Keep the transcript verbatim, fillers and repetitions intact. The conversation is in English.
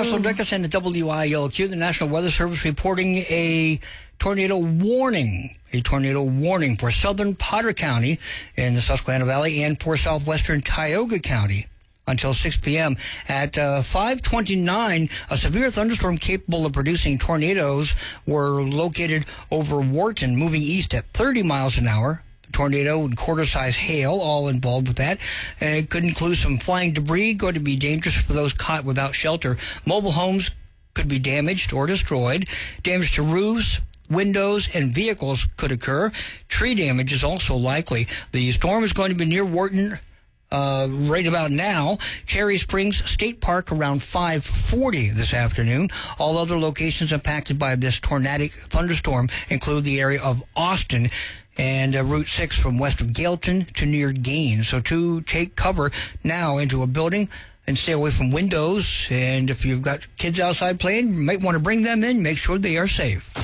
Russell Dickerson at W I L Q. The National Weather Service reporting a tornado warning, a tornado warning for southern Potter County in the Susquehanna Valley and for southwestern Tioga County until six p.m. At uh, five twenty-nine, a severe thunderstorm capable of producing tornadoes were located over Wharton, moving east at thirty miles an hour. Tornado and quarter-size hail, all involved with that. And it could include some flying debris, going to be dangerous for those caught without shelter. Mobile homes could be damaged or destroyed. Damage to roofs, windows, and vehicles could occur. Tree damage is also likely. The storm is going to be near Wharton Uh, right about now. Cherry Springs State Park around five forty this afternoon. All other locations impacted by this tornadic thunderstorm include the area of Austin and uh, Route six from west of Gailton to near Gaines. So to take cover now into a building and stay away from windows. And if you've got kids outside playing, you might want to bring them in, make sure they are safe.